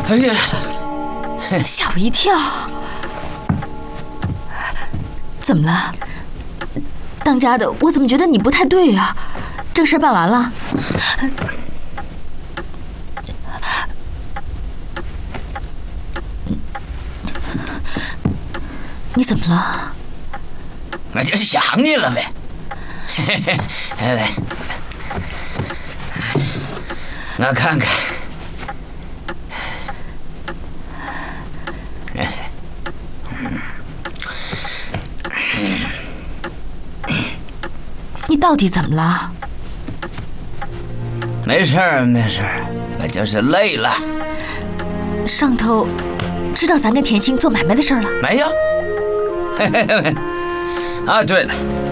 哎呀， 吓我一跳！怎么了？当家的，我怎么觉得你不太对啊？这个事办完了？你怎么了？ 我就是想你了呗。来，我看看。 你到底怎么了？ 没事儿，没事儿，我就是累了。 上头知道咱跟田心做买卖的事儿了？ 没有。啊，对了，